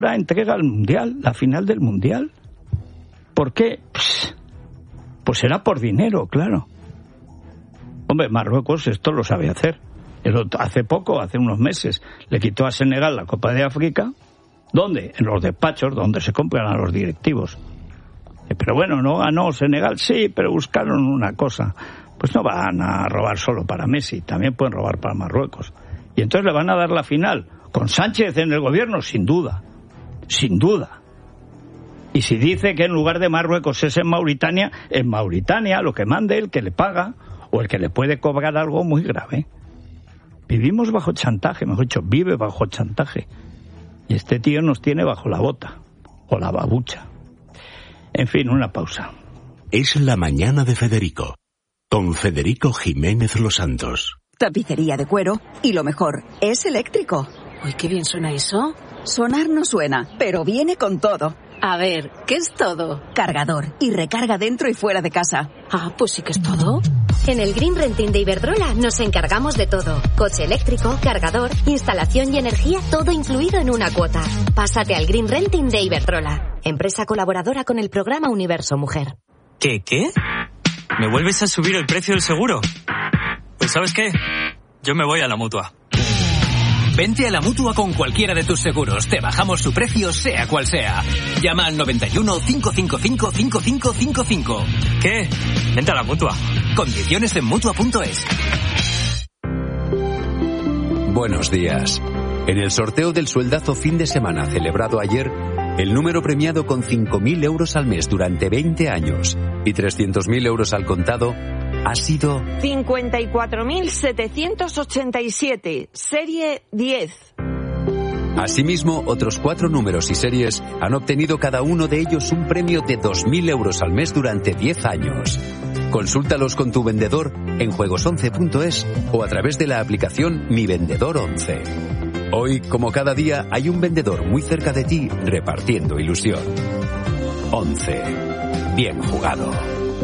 entrega el Mundial, la final del Mundial. ¿Por qué? Pues será por dinero, claro. Hombre, Marruecos esto lo sabe hacer. Hace unos meses, le quitó a Senegal la Copa de África. ¿Dónde? En los despachos donde se compran a los directivos. Pero bueno, no ganó Senegal, sí, pero buscaron una cosa. Pues no van a robar solo para Messi, también pueden robar para Marruecos. Y entonces le van a dar la final. ¿Con Sánchez en el gobierno? Sin duda. Sin duda. Y si dice que en lugar de Marruecos es en Mauritania lo que mande el que le paga o el que le puede cobrar algo muy grave. Vivimos bajo chantaje, mejor dicho, vive bajo chantaje. Y este tío nos tiene bajo la bota o la babucha. En fin, una pausa. Es la mañana de Federico, con Federico Jiménez Los Santos. Tapicería de cuero y lo mejor, es eléctrico. Uy, qué bien suena eso. Sonar no suena, pero viene con todo. A ver, ¿qué es todo? Cargador y recarga dentro y fuera de casa. Ah, pues sí que es todo. En el Green Renting de Iberdrola nos encargamos de todo. Coche eléctrico, cargador, instalación y energía, todo incluido en una cuota. Pásate al Green Renting de Iberdrola, empresa colaboradora con el programa Universo Mujer. ¿Qué? ¿Me vuelves a subir el precio del seguro? Pues ¿sabes qué? Yo me voy a la Mutua. Vente a la Mutua con cualquiera de tus seguros. Te bajamos su precio, sea cual sea. Llama al 91 555 5555. ¿Qué? Vente a la Mutua. Condiciones en Mutua.es. Buenos días. En el sorteo del sueldazo fin de semana celebrado ayer, el número premiado con 5.000 euros al mes durante 20 años y 300.000 euros al contado ha sido 54.787, serie 10. Asimismo, otros 4 números y series han obtenido cada uno de ellos un premio de 2.000 euros al mes durante 10 años. Consúltalos con tu vendedor en juegos11.es o a través de la aplicación Mi Vendedor 11. Hoy, como cada día, hay un vendedor muy cerca de ti repartiendo ilusión. 11. Bien jugado.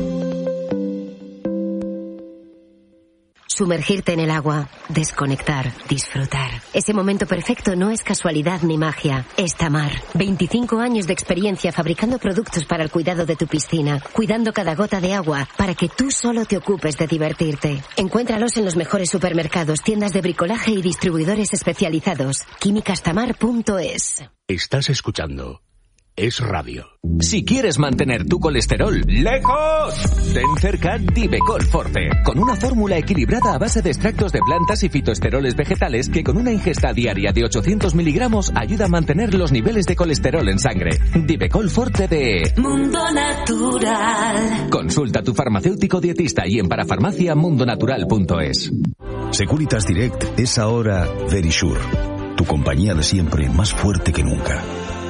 Sumergirte en el agua, desconectar, disfrutar. Ese momento perfecto no es casualidad ni magia, es Tamar. 25 años de experiencia fabricando productos para el cuidado de tu piscina, cuidando cada gota de agua para que tú solo te ocupes de divertirte. Encuéntralos en los mejores supermercados, tiendas de bricolaje y distribuidores especializados. Químicastamar.es. Estás escuchando Es Radio. Si quieres mantener tu colesterol lejos, ten cerca Divecol Forte, con una fórmula equilibrada a base de extractos de plantas y fitoesteroles vegetales que con una ingesta diaria de 800 miligramos ayuda a mantener los niveles de colesterol en sangre. Divecol Forte de Mundo Natural. Consulta a tu farmacéutico dietista y en parafarmaciamundonatural.es. Securitas Direct es ahora Verisure, tu compañía de siempre más fuerte que nunca.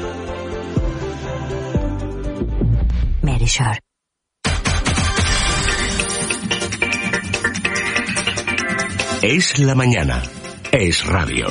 Verisure. Es la mañana. Es Radio.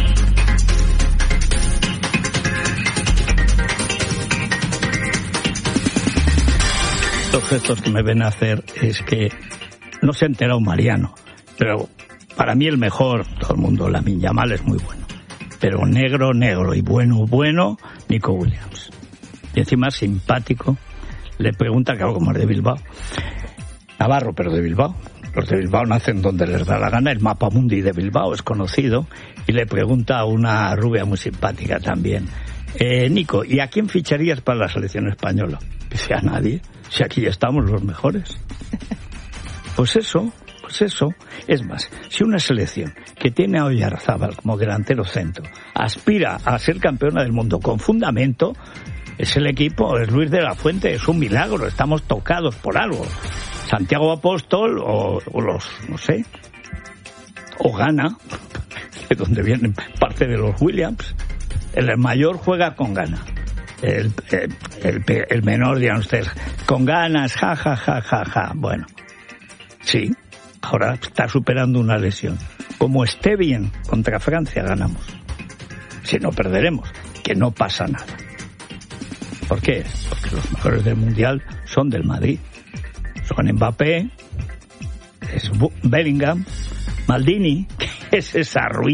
Los gestos que me ven a hacer es que no se ha enterado Mariano, pero para mí el mejor, todo el mundo, Lamine Yamal es muy bueno, pero negro y bueno, Nico Williams. Y encima simpático. Le pregunta, que algo más de Bilbao. Navarro, pero de Bilbao. Los de Bilbao nacen donde les da la gana. El mapa mundi de Bilbao es conocido. Y le pregunta a una rubia muy simpática también. Nico, ¿y a quién ficharías para la selección española? Dice, a nadie. Si aquí ya estamos los mejores. Pues eso. Es más, si una selección que tiene a Oyarzábal como delantero centro aspira a ser campeona del mundo con fundamento, es el equipo, es Luis de la Fuente, es un milagro, estamos tocados por algo. Santiago Apóstol o los, no sé, o Ghana, de donde vienen parte de los Williams. El mayor juega con Ghana. El menor, dirán ustedes, con ganas, ja. Bueno, sí, ahora está superando una lesión. Como esté bien contra Francia, ganamos. Si no, perderemos, que no pasa nada. ¿Por qué? Porque los mejores del Mundial son del Madrid. Son Mbappé, es Bellingham, Maldini, que es esa ruina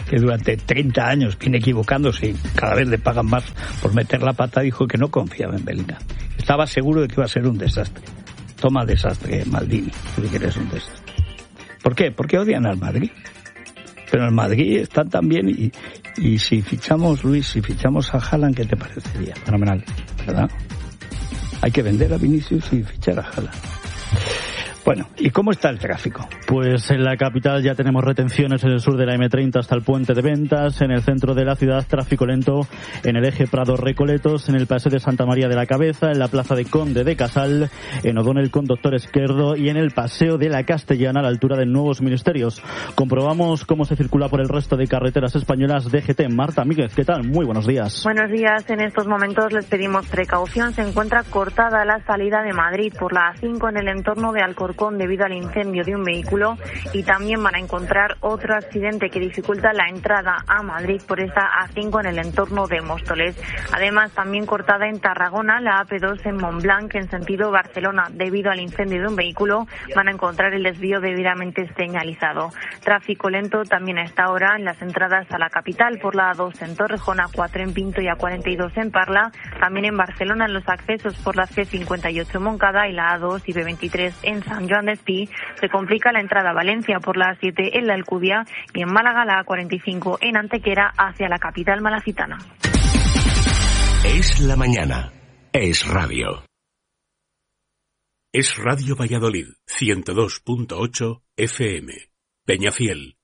que durante 30 años viene equivocándose y cada vez le pagan más por meter la pata, dijo que no confiaba en Bellingham. Estaba seguro de que iba a ser un desastre. Toma desastre, Maldini, tú que eres un desastre. ¿Por qué? Porque odian al Madrid. Pero el Madrid está tan bien y si fichamos, Luis, si fichamos a Haaland, ¿qué te parecería? Fenomenal. ¿Verdad? Hay que vender a Vinicius y fichar a Haaland. Bueno, ¿y cómo está el tráfico? Pues en la capital ya tenemos retenciones en el sur de la M30 hasta el puente de Ventas, en el centro de la ciudad tráfico lento en el eje Prado-Recoletos, en el paseo de Santa María de la Cabeza, en la plaza de Conde de Casal, en O'Donnell con Doctor Esquerdo y en el paseo de la Castellana a la altura de Nuevos Ministerios. Comprobamos cómo se circula por el resto de carreteras españolas DGT. Marta Míguez, ¿qué tal? Muy buenos días. Buenos días. En estos momentos les pedimos precaución. Se encuentra cortada la salida de Madrid por la A5 en el entorno de Alcorcón debido al incendio de un vehículo y también van a encontrar otro accidente que dificulta la entrada a Madrid por esta A5 en el entorno de Móstoles. Además, también cortada en Tarragona la AP2 en Montblanc en sentido Barcelona debido al incendio de un vehículo. Van a encontrar el desvío debidamente señalizado. Tráfico lento también a esta hora en las entradas a la capital por la A2 en Torrejón, A4 en Pinto y A42 en Parla. También en Barcelona en los accesos por la C58 en Moncada y la A2 y B23 en San Joan d'Espí. Se complica la entrada a Valencia por la A7 en la Alcudia y en Málaga la A45 en Antequera hacia la capital malacitana. Es la mañana. Es radio. Es Radio Valladolid, 102.8 FM. Peñafiel,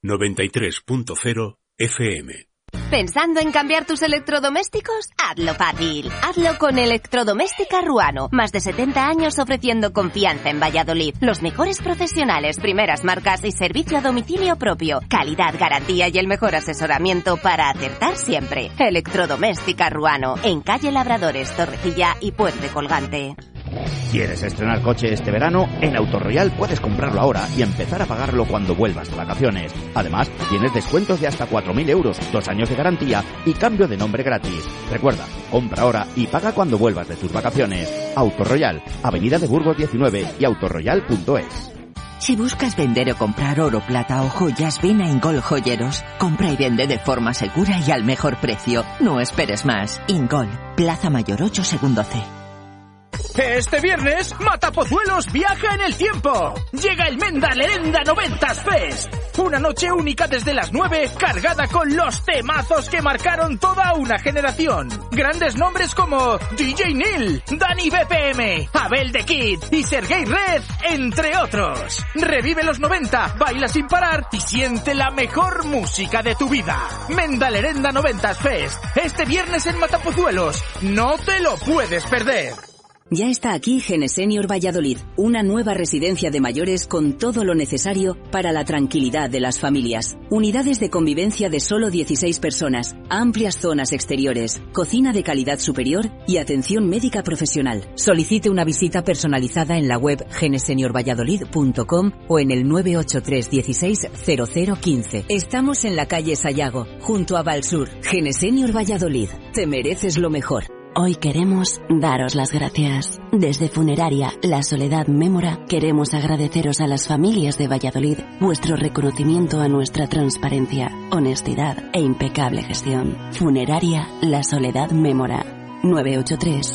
93.0 FM. ¿Pensando en cambiar tus electrodomésticos? Hazlo fácil. Hazlo con Electrodoméstica Ruano. Más de 70 años ofreciendo confianza en Valladolid. Los mejores profesionales, primeras marcas y servicio a domicilio propio. Calidad, garantía y el mejor asesoramiento para acertar siempre. Electrodoméstica Ruano. En calle Labradores, Torrecilla y Puente Colgante. ¿Quieres estrenar coche este verano? En Autoroyal puedes comprarlo ahora y empezar a pagarlo cuando vuelvas de vacaciones. Además, tienes descuentos de hasta 4.000 euros, 2 años de garantía y cambio de nombre gratis. Recuerda, compra ahora y paga cuando vuelvas de tus vacaciones. Autoroyal, Avenida de Burgos 19 y autoroyal.es. Si buscas vender o comprar oro, plata o joyas, ven a Ingol Joyeros. Compra y vende de forma segura y al mejor precio. No esperes más. Ingol, Plaza Mayor 8, segundo C. Este viernes, Matapozuelos viaja en el tiempo. Llega el Menda Lerenda 90s Fest. Una noche única desde las 9, cargada con los temazos que marcaron toda una generación. Grandes nombres como DJ Neil, Dani BPM, Abel The Kid y Sergei Red, entre otros. Revive los 90, baila sin parar y siente la mejor música de tu vida. Menda Lerenda 90s Fest. Este viernes en Matapozuelos. No te lo puedes perder. Ya está aquí Genesenior Valladolid, una nueva residencia de mayores con todo lo necesario para la tranquilidad de las familias. Unidades de convivencia de solo 16 personas, amplias zonas exteriores, cocina de calidad superior y atención médica profesional. Solicite una visita personalizada en la web geneseniorvalladolid.com o en el 983 16 0015. Estamos en la calle Sayago, junto a Valsur. Genesenior Valladolid, te mereces lo mejor. Hoy queremos daros las gracias. Desde Funeraria La Soledad Mémora queremos agradeceros a las familias de Valladolid vuestro reconocimiento a nuestra transparencia, honestidad e impecable gestión. Funeraria La Soledad Mémora. 983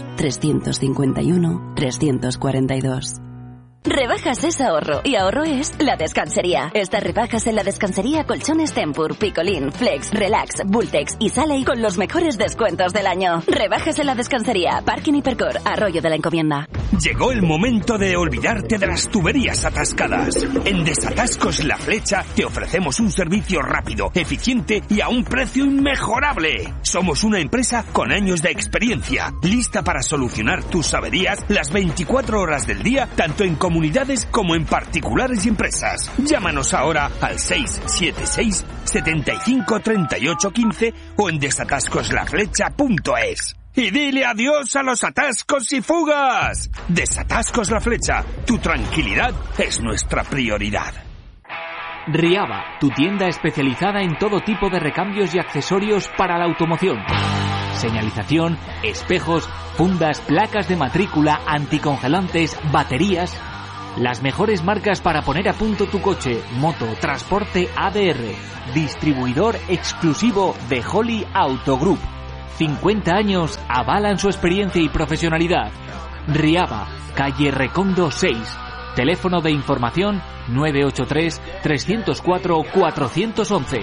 351 342. Rebajas es ahorro y ahorro es La Descansería. Estas rebajas en La Descansería colchones Tempur, Picolín, Flex, Relax, Bultex y Sally con los mejores descuentos del año. Rebajas en La Descansería, Parking Hipercor, Arroyo de la Encomienda. Llegó el momento de olvidarte de las tuberías atascadas. En Desatascos La Flecha te ofrecemos un servicio rápido, eficiente y a un precio inmejorable. Somos una empresa con años de experiencia, lista para solucionar tus averías las 24 horas del día, tanto en comunidades como en particulares y empresas. Llámanos ahora al 676 75 38 15 o en desatascoslaflecha.es. Y dile adiós a los atascos y fugas. Desatascos La Flecha, tu tranquilidad es nuestra prioridad. Riaba, tu tienda especializada en todo tipo de recambios y accesorios para la automoción. Señalización, espejos, fundas, placas de matrícula, anticongelantes, baterías. Las mejores marcas para poner a punto tu coche, moto, transporte ADR. Distribuidor exclusivo de Holly Auto Group. 50 años avalan su experiencia y profesionalidad. Riaba, calle Recondo 6. Teléfono de información 983 304 411.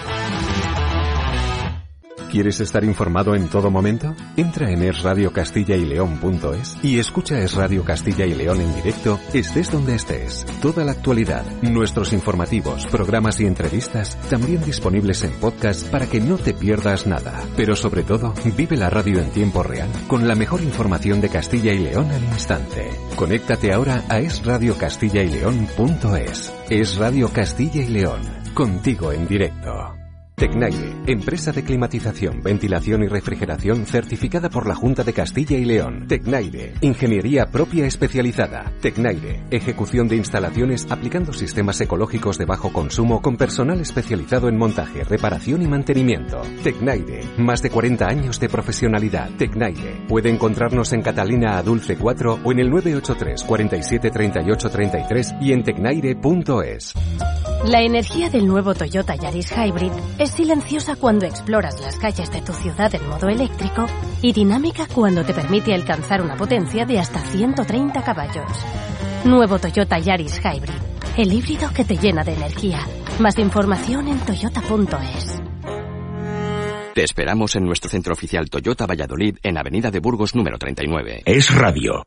¿Quieres estar informado en todo momento? Entra en esradiocastilla-y-león.es y escucha Es Radio Castilla y León en directo, estés donde estés. Toda la actualidad, nuestros informativos, programas y entrevistas, también disponibles en podcast para que no te pierdas nada. Pero sobre todo, vive la radio en tiempo real, con la mejor información de Castilla y León al instante. Conéctate ahora a esradiocastilla-y-león.es. Es Radio Castilla y León, contigo en directo. Tecnaire, empresa de climatización, ventilación y refrigeración certificada por la Junta de Castilla y León. Tecnaire, ingeniería propia especializada. Tecnaire, ejecución de instalaciones aplicando sistemas ecológicos de bajo consumo con personal especializado en montaje, reparación y mantenimiento. Tecnaire, más de 40 años de profesionalidad. Tecnaire, puede encontrarnos en Catalina Adulce 4 o en el 983 47 38 33 y en tecnaire.es. La energía del nuevo Toyota Yaris Hybrid es silenciosa cuando exploras las calles de tu ciudad en modo eléctrico y dinámica cuando te permite alcanzar una potencia de hasta 130 caballos. Nuevo Toyota Yaris Hybrid, el híbrido que te llena de energía. Más información en toyota.es. Te esperamos en nuestro centro oficial Toyota Valladolid en Avenida de Burgos número 39. Es Radio.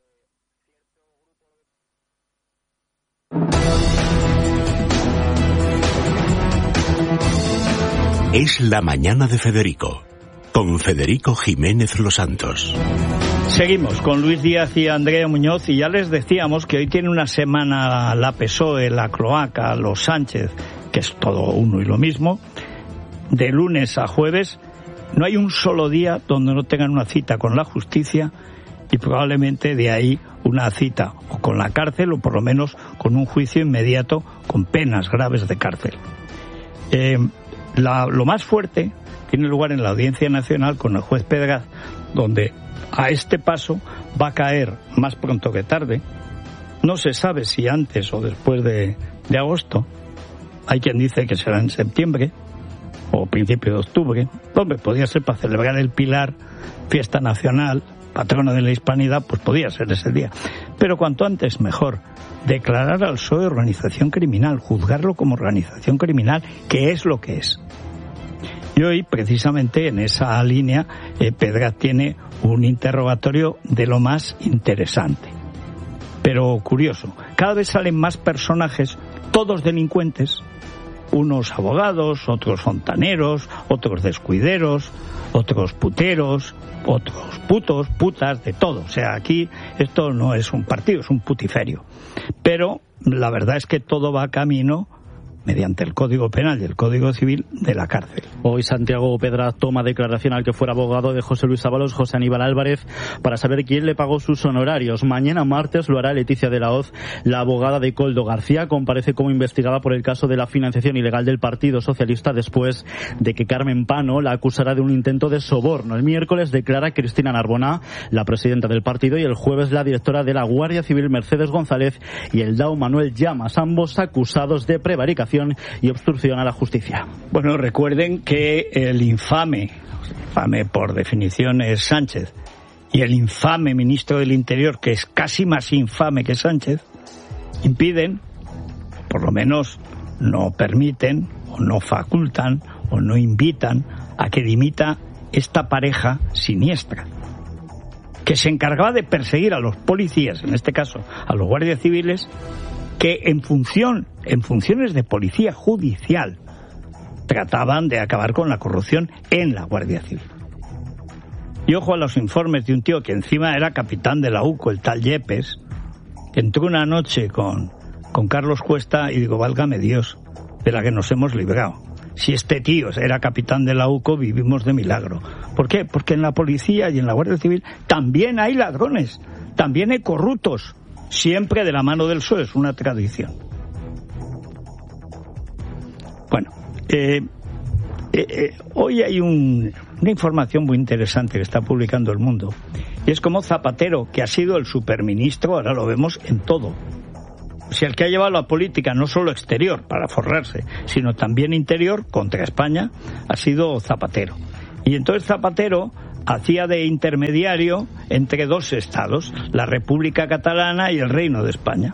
Es la mañana de Federico, con Federico Jiménez Los Santos. Seguimos con Luis Díaz y Andrea Muñoz y ya les decíamos que hoy tiene una semana la PSOE, la Cloaca, los Sánchez, que es todo uno y lo mismo, de lunes a jueves. No hay un solo día donde no tengan una cita con la justicia y probablemente de ahí una cita o con la cárcel o por lo menos con un juicio inmediato con penas graves de cárcel. Lo más fuerte tiene lugar en la Audiencia Nacional con el juez Pedraz, donde a este paso va a caer más pronto que tarde. No se sabe si antes o después de agosto. Hay quien dice que será en septiembre o principio de octubre. Hombre, podría ser para celebrar el Pilar, fiesta nacional, patrona de la hispanidad, pues podía ser ese día. Pero cuanto antes mejor. Declarar al PSOE organización criminal, juzgarlo como organización criminal, que es lo que es. Y hoy, precisamente en esa línea, Pedraz tiene un interrogatorio de lo más interesante. Pero curioso, cada vez salen más personajes, todos delincuentes, unos abogados, otros fontaneros, otros descuideros, otros puteros, otros putos, putas, de todo. O sea, aquí esto no es un partido, es un putiferio. Pero la verdad es que todo va camino, mediante el Código Penal y el Código Civil, de la cárcel. Hoy Santiago Pedraz toma declaración al que fuera abogado de José Luis Ábalos, José Aníbal Álvarez, para saber quién le pagó sus honorarios. Mañana martes lo hará Leticia de la Hoz, la abogada de Koldo García. Comparece como investigada por el caso de la financiación ilegal del Partido Socialista después de que Carmen Pano la acusara de un intento de soborno. El miércoles declara Cristina Narbona, la presidenta del partido, y el jueves la directora de la Guardia Civil, Mercedes González, y el DAO, Manuel Llamas, ambos acusados de prevaricación y obstrucción a la justicia. Bueno, recuerden que el infame por definición es Sánchez, y el infame ministro del Interior, que es casi más infame que Sánchez, impiden, por lo menos no permiten, o no facultan, o no invitan a que dimita esta pareja siniestra, que se encargaba de perseguir a los policías, en este caso a los guardias civiles, que en funciones de policía judicial trataban de acabar con la corrupción en la Guardia Civil. Y ojo a los informes de un tío que encima era capitán de la UCO, el tal Yepes, que entró una noche con Carlos Cuesta y digo, válgame Dios, de la que nos hemos librado. Si este tío era capitán de la UCO, vivimos de milagro. ¿Por qué? Porque en la policía y en la Guardia Civil también hay ladrones, también hay corruptos. Siempre de la mano del PSOE, es una tradición. Bueno, hoy hay una información muy interesante que está publicando El Mundo, y es como Zapatero, que ha sido el superministro, ahora lo vemos en todo. Si el que ha llevado la política no solo exterior para forrarse, sino también interior contra España ha sido Zapatero. Y entonces Zapatero hacía de intermediario entre dos estados, la República Catalana y el Reino de España.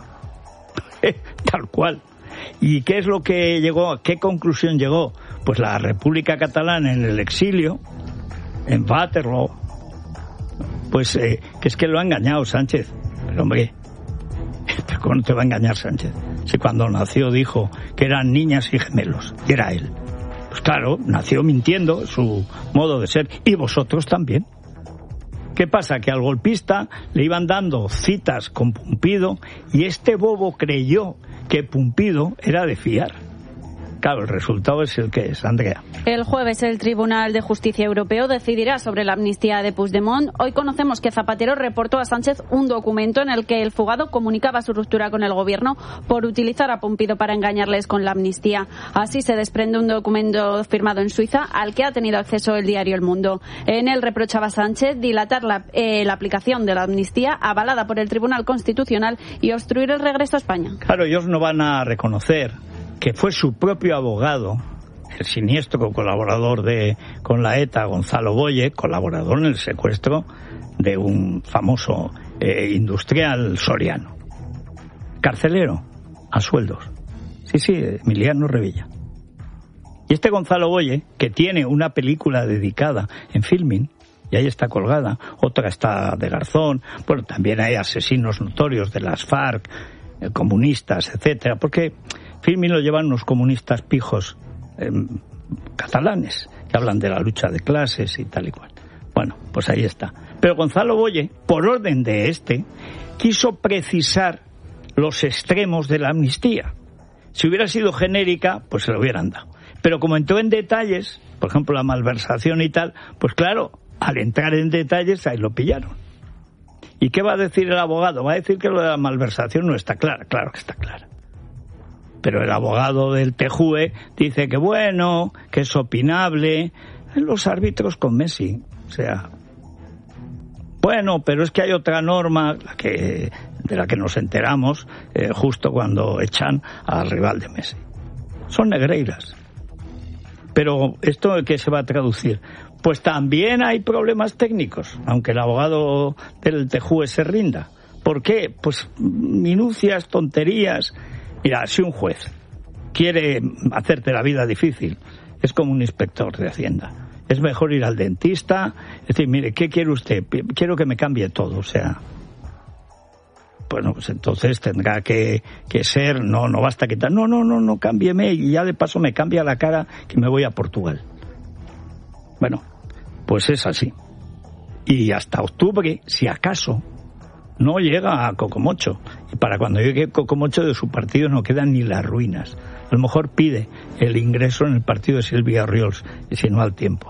Tal cual. ¿Y qué es lo que llegó? ¿A qué conclusión llegó? Pues la República Catalana en el exilio, en Waterloo, pues que es que lo ha engañado Sánchez. Pero hombre, ¿cómo no te va a engañar Sánchez? Si cuando nació dijo que eran niñas y gemelos, y era él. Pues claro, nació mintiendo, su modo de ser, y vosotros también. ¿Qué pasa? Que al golpista le iban dando citas con Pumpido y este bobo creyó que Pumpido era de fiar. Claro, el resultado es el que es, Andrea. El jueves el Tribunal de Justicia Europeo decidirá sobre la amnistía de Puigdemont. Hoy conocemos que Zapatero reportó a Sánchez un documento en el que el fugado comunicaba su ruptura con el gobierno por utilizar a Pumpido para engañarles con la amnistía. Así se desprende un documento firmado en Suiza al que ha tenido acceso el diario El Mundo. En él reprochaba a Sánchez dilatar la aplicación de la amnistía avalada por el Tribunal Constitucional y obstruir el regreso a España. Claro, ellos no van a reconocer que fue su propio abogado, el siniestro colaborador con la ETA, Gonzalo Boye, colaborador en el secuestro de un famoso industrial soriano. Carcelero, a sueldos. Sí, Emiliano Revilla. Y este Gonzalo Boye, que tiene una película dedicada en Filmin, y ahí está colgada, otra está de Garzón, bueno, también hay asesinos notorios de las FARC, comunistas, etcétera, porque Filmin lo llevan unos comunistas pijos catalanes, que hablan de la lucha de clases y tal y cual. Bueno, pues ahí está. Pero Gonzalo Boye, por orden de quiso precisar los extremos de la amnistía. Si hubiera sido genérica, pues se lo hubieran dado. Pero como entró en detalles, por ejemplo la malversación y tal, pues claro, al entrar en detalles ahí lo pillaron. ¿Y qué va a decir el abogado? Va a decir que lo de la malversación no está clara. Claro que está clara. Pero el abogado del TJUE dice que bueno, que es opinable. Los árbitros con Messi, o sea, bueno, pero es que hay otra norma de la que nos enteramos justo cuando echan al rival de Messi. Son negreiras. Pero ¿esto qué se va a traducir? Pues también hay problemas técnicos, aunque el abogado del TJUE se rinda. ¿Por qué? Pues minucias, tonterías. Mira, si un juez quiere hacerte la vida difícil, es como un inspector de Hacienda. Es mejor ir al dentista, es decir, mire, ¿qué quiere usted? Quiero que me cambie todo, o sea. Bueno, pues entonces tendrá que ser, no basta quitar, no, cámbieme y ya de paso me cambia la cara que me voy a Portugal. Bueno, pues es así. Y hasta octubre, si acaso, no llega a Cocomocho. Y para cuando llegue Cocomocho de su partido no quedan ni las ruinas. A lo mejor pide el ingreso en el partido de Silvia Orriols, y si no al tiempo.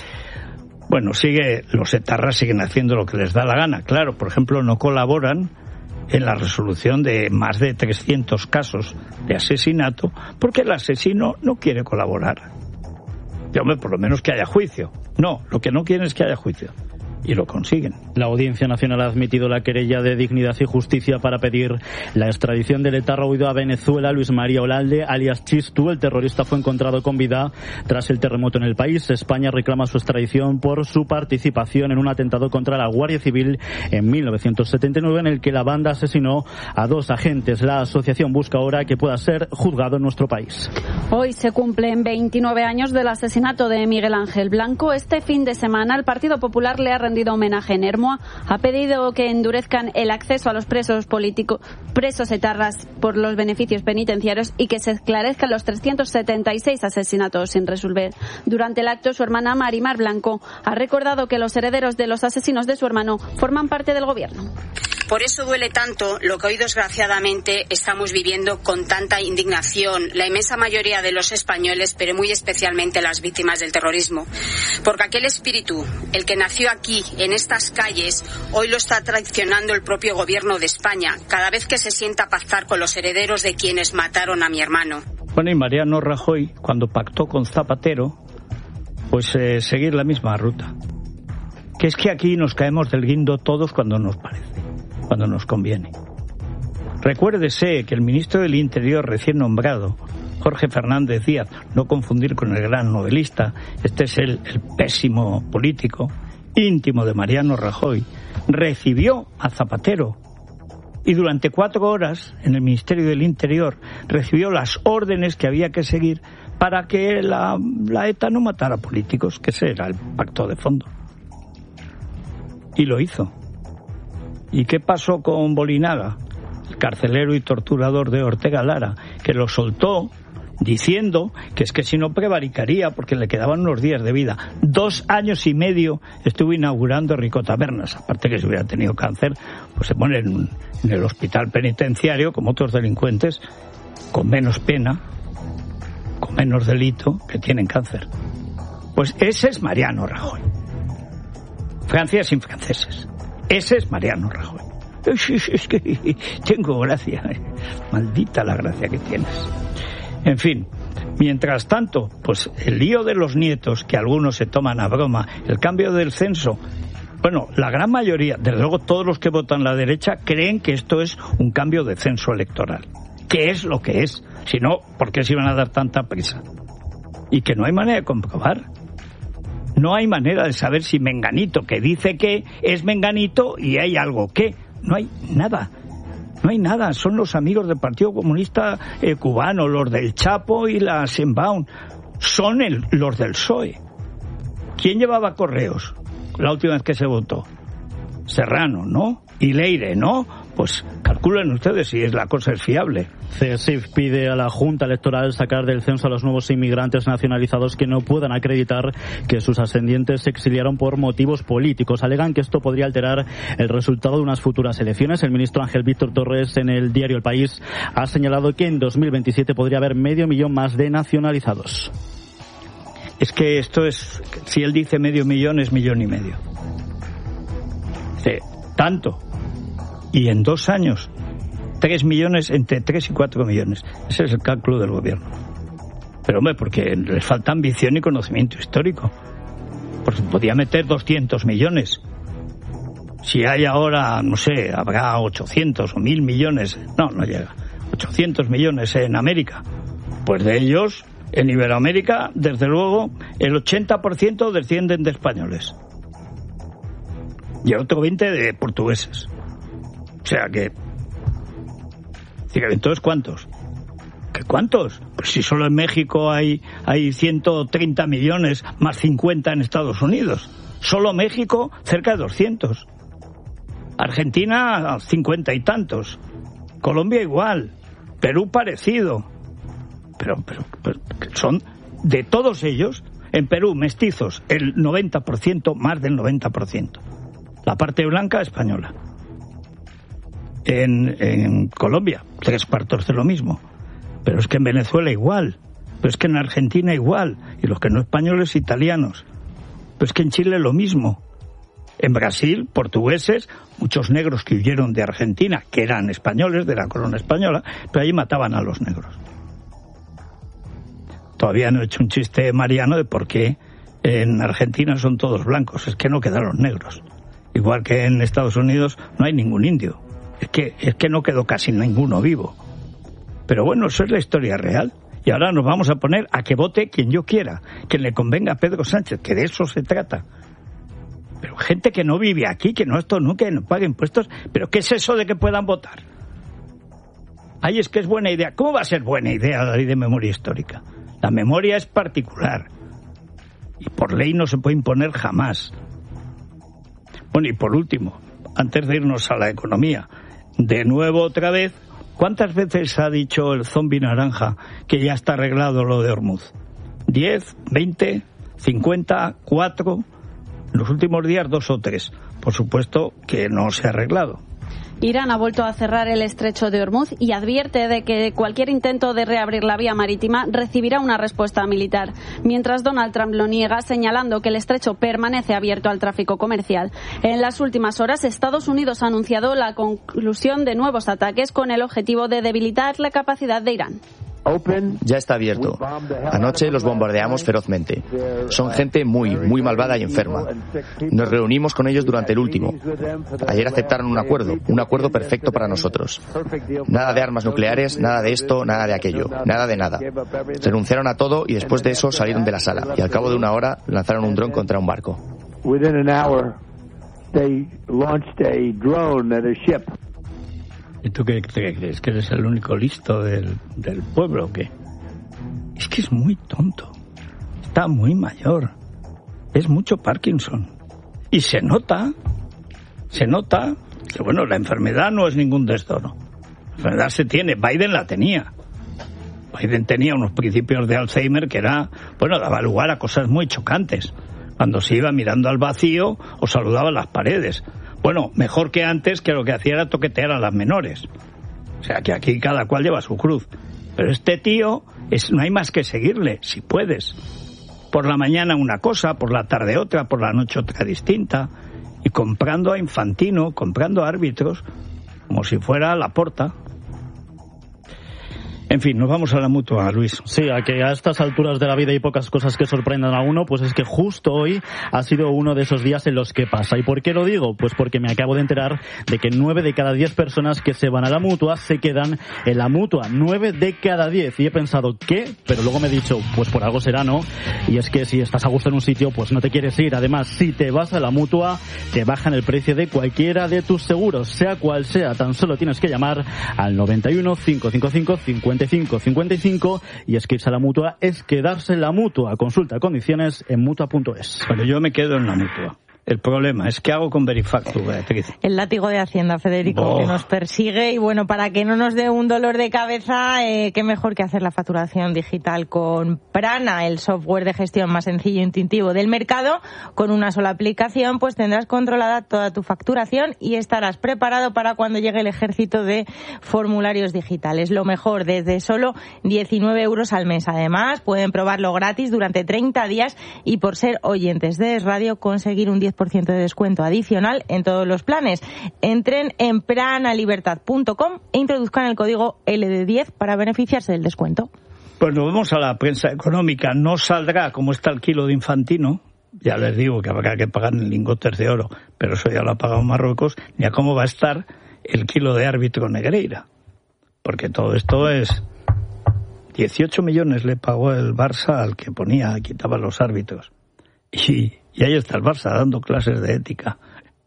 Bueno, los etarras siguen haciendo lo que les da la gana. Claro, por ejemplo, no colaboran en la resolución de más de 300 casos de asesinato porque el asesino no quiere colaborar. Y, hombre, por lo menos que haya juicio. No, lo que no quieren es que haya juicio. Y lo consiguen. La Audiencia Nacional ha admitido la querella de Dignidad y Justicia para pedir la extradición del etarra huido a Venezuela, Luis María Olalde, alias Chistu. El terrorista fue encontrado con vida tras el terremoto en el país. España reclama su extradición por su participación en un atentado contra la Guardia Civil en 1979, en el que la banda asesinó a 2 agentes. La asociación busca ahora que pueda ser juzgado en nuestro país. Hoy se cumplen 29 años del asesinato de Miguel Ángel Blanco. Este fin de semana el Partido Popular le ha rendido homenaje en Ermua, ha pedido que endurezcan el acceso a los presos etarras por los beneficios penitenciarios y que se esclarezcan los 376 asesinatos sin resolver. Durante el acto, su hermana Marimar Blanco ha recordado que los herederos de los asesinos de su hermano forman parte del gobierno. Por eso duele tanto lo que hoy desgraciadamente estamos viviendo con tanta indignación la inmensa mayoría de los españoles, pero muy especialmente las víctimas del terrorismo. Porque aquel espíritu, el que nació aquí, en estas calles, hoy lo está traicionando el propio gobierno de España, cada vez que se sienta a pactar con los herederos de quienes mataron a mi hermano. Bueno, y Mariano Rajoy, cuando pactó con Zapatero, pues seguir la misma ruta. Que es que aquí nos caemos del guindo todos cuando nos parece, cuando nos conviene. Recuérdese que el ministro del Interior recién nombrado, Jorge Fernández Díaz, no confundir con el gran novelista, este es el pésimo político, íntimo de Mariano Rajoy, recibió a Zapatero y durante 4 horas en el Ministerio del Interior recibió las órdenes que había que seguir para que la ETA no matara políticos, que ese era el pacto de fondo. Y lo hizo. ¿Y qué pasó con Bolinaga, el carcelero y torturador de Ortega Lara, que lo soltó diciendo que es que si no prevaricaría porque le quedaban unos días de vida? 2 años y medio estuvo inaugurando Rico Tabernas. Aparte que si hubiera tenido cáncer, pues se pone en el hospital penitenciario como otros delincuentes con menos pena, con menos delito, que tienen cáncer. Pues ese es Mariano Rajoy. Francia sin franceses. Ese es Mariano Rajoy. Es que tengo gracia. Maldita la gracia que tienes. En fin, mientras tanto, pues el lío de los nietos, que algunos se toman a broma, el cambio del censo, bueno, la gran mayoría, desde luego todos los que votan la derecha, creen que esto es un cambio de censo electoral. ¿Qué es lo que es? Si no, ¿por qué se iban a dar tanta prisa? Y que no hay manera de comprobar. No hay manera de saber si Menganito, que dice que es Menganito, y hay algo que. No hay nada. No hay nada. Son los amigos del Partido Comunista cubano, los del Chapo y la Shenbaum. Son los del PSOE. ¿Quién llevaba correos la última vez que se votó? Serrano, ¿no? Y Leire, ¿no? Pues calculen ustedes si la cosa es fiable. CSIF pide a la Junta Electoral sacar del censo a los nuevos inmigrantes nacionalizados que no puedan acreditar que sus ascendientes se exiliaron por motivos políticos. Alegan que esto podría alterar el resultado de unas futuras elecciones. El ministro Ángel Víctor Torres, en el diario El País, ha señalado que en 2027 podría haber 500.000 más de nacionalizados. Es que esto es, si él dice 500.000, es 1,5 millones. Tanto. Y en 2 años, 3 millones, entre 3 y 4 millones. Ese es el cálculo del gobierno. Pero hombre, porque les falta ambición y conocimiento histórico. Porque podía meter 200 millones. Si hay ahora, no sé, habrá 800 o 1.000 millones. No llega. 800 millones en América. Pues de ellos, en Iberoamérica, desde luego, el 80% descienden de españoles. Y el otro 20% de portugueses. O sea que... Entonces, ¿cuántos? ¿Qué cuántos? Pues si solo en México hay 130 millones, más 50 en Estados Unidos. Solo México, cerca de 200. Argentina, 50 y tantos. Colombia igual. Perú parecido. Pero son de todos ellos, en Perú, mestizos, el 90%, más del 90%. La parte blanca española. En Colombia, 3/4 de lo mismo. Pero es que en Venezuela igual. Pero es que en Argentina igual. Y los que no españoles, italianos. Pero es que en Chile lo mismo. En Brasil, portugueses, muchos negros que huyeron de Argentina, que eran españoles, de la corona española, pero allí mataban a los negros. Todavía no he hecho un chiste, Mariano, de por qué en Argentina son todos blancos. Es que no quedaron negros. Igual que en Estados Unidos no hay ningún indio. Es que no quedó casi ninguno vivo. Pero bueno, eso es la historia real. Y ahora nos vamos a poner a que vote quien yo quiera, quien le convenga a Pedro Sánchez, que de eso se trata. Pero gente que no vive aquí, que no pague impuestos, pero ¿qué es eso de que puedan votar? Ay, es que es buena idea. ¿Cómo va a ser buena idea la ley de memoria histórica? La memoria es particular. Y por ley no se puede imponer jamás. Bueno, y por último, antes de irnos a la economía, de nuevo otra vez, ¿cuántas veces ha dicho el zombi naranja que ya está arreglado lo de Hormuz? ¿10, 20, 50, 4? En los últimos días 2 o 3. Por supuesto que no se ha arreglado. Irán ha vuelto a cerrar el estrecho de Hormuz y advierte de que cualquier intento de reabrir la vía marítima recibirá una respuesta militar, mientras Donald Trump lo niega, señalando que el estrecho permanece abierto al tráfico comercial. En las últimas horas, Estados Unidos ha anunciado la conclusión de nuevos ataques con el objetivo de debilitar la capacidad de Irán. Ya está abierto. Anoche los bombardeamos ferozmente. Son gente muy, muy malvada y enferma. Nos reunimos con ellos durante el último. Ayer aceptaron un acuerdo perfecto para nosotros. Nada de armas nucleares, nada de esto, nada de aquello, nada de nada. Renunciaron a todo y después de eso salieron de la sala. Y al cabo de una hora lanzaron un dron contra un barco. ¿Y tú qué crees? ¿Que eres el único listo del pueblo o qué? Es que es muy tonto. Está muy mayor. Es mucho Parkinson. Y se nota que, bueno, la enfermedad no es ningún desdoro. La enfermedad se tiene. Biden la tenía. Biden tenía unos principios de Alzheimer que daba lugar a cosas muy chocantes. Cuando se iba mirando al vacío o saludaba a las paredes. Bueno, mejor que antes, que lo que hacía era toquetear a las menores. O sea, que aquí cada cual lleva su cruz. Pero este tío, no hay más que seguirle, si puedes. Por la mañana una cosa, por la tarde otra, por la noche otra distinta. Y comprando a Infantino, comprando a árbitros, como si fuera Laporta. En fin, nos vamos a la Mutua, Luis. Sí, a que a estas alturas de la vida hay pocas cosas que sorprendan a uno, pues es que justo hoy ha sido uno de esos días en los que pasa. ¿Y por qué lo digo? Pues porque me acabo de enterar de que 9 de cada 10 personas que se van a la Mutua se quedan en la Mutua. 9 de cada 10. Y he pensado, ¿qué? Pero luego me he dicho, pues por algo será, ¿no? Y es que si estás a gusto en un sitio, pues no te quieres ir. Además, si te vas a la Mutua, te bajan el precio de cualquiera de tus seguros, sea cual sea. Tan solo tienes que llamar al 91 555 55 y es que irse a la Mutua es quedarse en la Mutua. Consulta condiciones en Mutua.es. Pero yo me quedo en la Mutua. El problema es, ¿qué hago con Verifactu, Beatriz? El látigo de Hacienda, Federico, que nos persigue. Y bueno, para que no nos dé un dolor de cabeza, qué mejor que hacer la facturación digital con Prana, el software de gestión más sencillo e intuitivo del mercado. Con una sola aplicación, pues tendrás controlada toda tu facturación y estarás preparado para cuando llegue el ejército de formularios digitales. Lo mejor, desde solo 19 euros al mes. Además, pueden probarlo gratis durante 30 días y por ser oyentes de Es Radio conseguir un 10% de descuento adicional en todos los planes. Entren en pranalibertad.com e introduzcan el código LD10 para beneficiarse del descuento. Pues nos vamos a la prensa económica. No saldrá como está el kilo de Infantino. Ya les digo que habrá que pagar en lingotes de oro, pero eso ya lo ha pagado Marruecos, ni a cómo va a estar el kilo de árbitro Negreira. Porque todo esto es 18 millones le pagó el Barça al que quitaba los árbitros. Y ahí está el Barça dando clases de ética.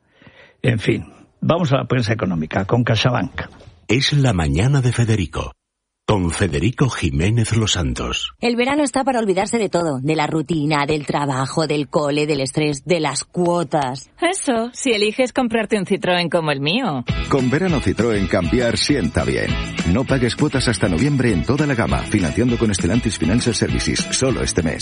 En fin, vamos a la prensa económica con CaixaBank. Es la mañana de Federico, con Federico Jiménez Los Santos. El verano está para olvidarse de todo, de la rutina, del trabajo, del cole, del estrés, de las cuotas. Eso, si eliges comprarte un Citroën como el mío. Con verano Citroën cambiar sienta bien. No pagues cuotas hasta noviembre en toda la gama, financiando con Stellantis Financial Services, solo este mes.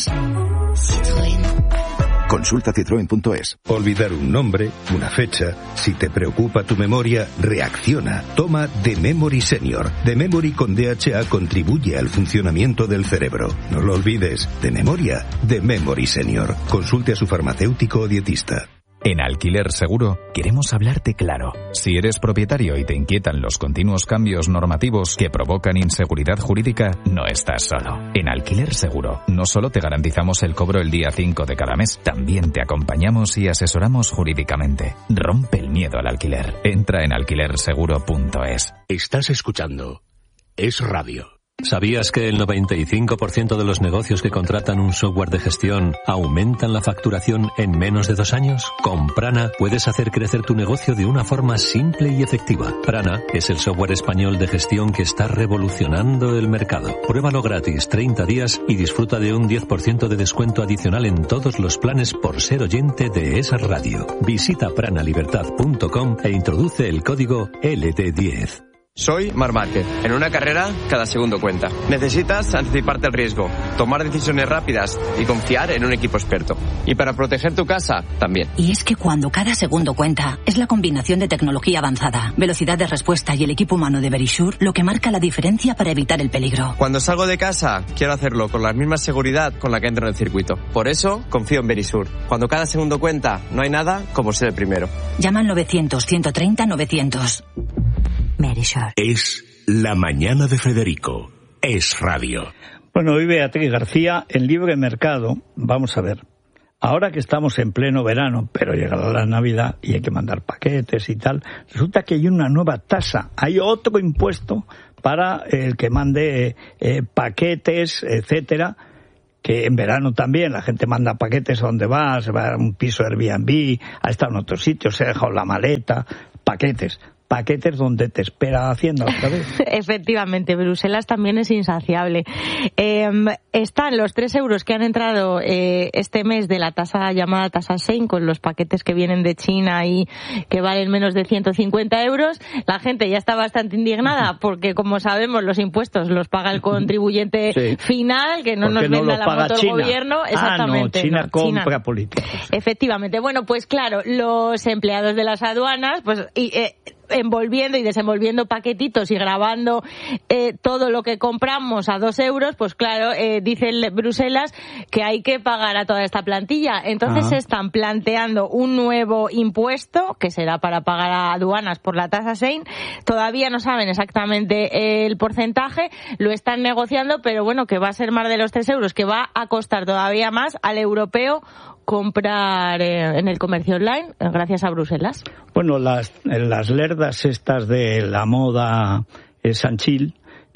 Citroën. Consulta citroen.es. Olvidar un nombre, una fecha. Si te preocupa tu memoria, reacciona. Toma The Memory Senior. The Memory con DHA contribuye al funcionamiento del cerebro. No lo olvides. De memoria, The Memory Senior. Consulte a su farmacéutico o dietista. En Alquiler Seguro queremos hablarte claro. Si eres propietario y te inquietan los continuos cambios normativos que provocan inseguridad jurídica, no estás solo. En Alquiler Seguro no solo te garantizamos el cobro el día 5 de cada mes, también te acompañamos y asesoramos jurídicamente. Rompe el miedo al alquiler. Entra en alquilerseguro.es. Estás escuchando Es Radio. ¿Sabías que el 95% de los negocios que contratan un software de gestión aumentan la facturación en menos de 2 años? Con Prana puedes hacer crecer tu negocio de una forma simple y efectiva. Prana es el software español de gestión que está revolucionando el mercado. Pruébalo gratis 30 días y disfruta de un 10% de descuento adicional en todos los planes por ser oyente de Es Radio. Visita pranalibertad.com e introduce el código LD10. Soy Marc Márquez. En una carrera, cada segundo cuenta. Necesitas anticiparte al riesgo, tomar decisiones rápidas y confiar en un equipo experto. Y para proteger tu casa, también. Y es que cuando cada segundo cuenta, es la combinación de tecnología avanzada, velocidad de respuesta y el equipo humano de Verisure lo que marca la diferencia para evitar el peligro. Cuando salgo de casa, quiero hacerlo con la misma seguridad con la que entro en el circuito. Por eso, confío en Verisure. Cuando cada segundo cuenta, no hay nada como ser el primero. Llama al 900-130-900. Verisure. Es la mañana de Federico, es radio. Bueno, hoy Beatriz García, en Libre Mercado, vamos a ver, ahora que estamos en pleno verano, pero llegará la Navidad y hay que mandar paquetes y tal, resulta que hay una nueva tasa, hay otro impuesto para el que mande paquetes, etcétera, que en verano también la gente manda paquetes a donde va, se va a un piso Airbnb, ha estado en otro sitio, se ha dejado la maleta, paquetes donde te espera Hacienda otra vez. Efectivamente, Bruselas también es insaciable. Están los 3 euros que han entrado este mes de la tasa llamada tasa Shein, con los paquetes que vienen de China y que valen menos de 150 euros. La gente ya está bastante indignada porque, como sabemos, los impuestos los paga el contribuyente final, que no nos venda la moto el gobierno. Exactamente. China compra políticos. Efectivamente. Bueno, pues claro, los empleados de las aduanas, pues envolviendo y desenvolviendo paquetitos y grabando todo lo que compramos a 2 euros, pues claro, dice Bruselas que hay que pagar a toda esta plantilla. Entonces se están planteando un nuevo impuesto que será para pagar a aduanas por la tasa Shein. Todavía no saben exactamente el porcentaje, lo están negociando, pero bueno, que va a ser más de los 3 euros, que va a costar todavía más al europeo comprar en el comercio online, gracias a Bruselas. Bueno, las lerdas estas de la moda Sanchil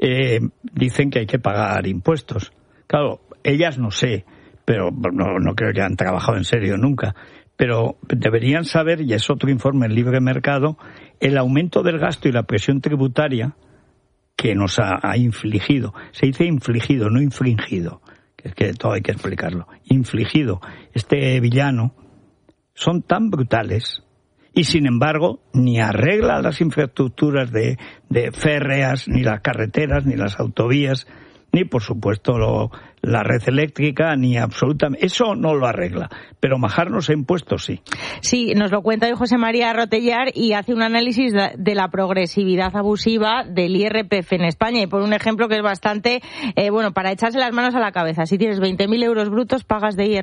dicen que hay que pagar impuestos. Claro, ellas no sé, pero no creo que han trabajado en serio nunca, pero deberían saber, y es otro informe en Libre Mercado, el aumento del gasto y la presión tributaria que nos ha infligido. Se dice infligido, no infringido. Es que todo hay que explicarlo, infligido este villano, son tan brutales y sin embargo ni arregla las infraestructuras de férreas, ni las carreteras, ni las autovías, ni por supuesto la red eléctrica, ni absolutamente, eso no lo arregla, pero majarnos en impuestos sí. Sí, nos lo cuenta hoy José María Rotellar y hace un análisis de la progresividad abusiva del IRPF en España, y por un ejemplo que es bastante, para echarse las manos a la cabeza. Si tienes 20.000 euros brutos, pagas de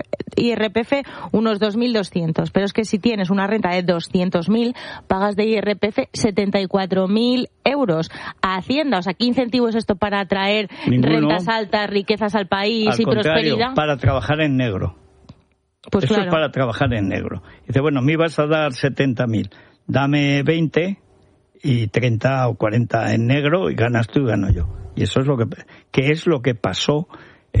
IRPF unos 2.200, pero es que si tienes una renta de 200.000, pagas de IRPF 74.000 euros. A Hacienda, o sea, ¿qué incentivo es esto para atraer rentas altas, riquezas al país y prosperidad? Para trabajar en negro. Pues eso claro. Es para trabajar en negro. Dice, bueno, me ibas a dar 70.000, dame 20 y 30 o 40 en negro y ganas tú y gano yo. Y eso es lo que pasó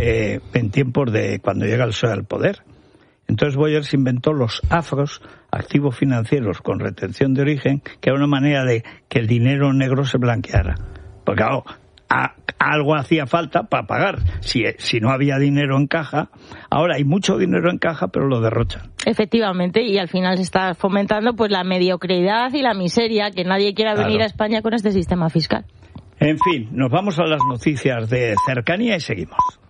en tiempos de cuando llega el PSOE al poder. Entonces Boyer se inventó los afros, activos financieros con retención de origen, que era una manera de que el dinero negro se blanqueara. Porque claro, algo hacía falta para pagar. Si no había dinero en caja, ahora hay mucho dinero en caja, pero lo derrochan. Efectivamente, y al final se está fomentando pues la mediocridad y la miseria, que nadie quiera venir a España con este sistema fiscal. En fin, nos vamos a las noticias de cercanía y seguimos.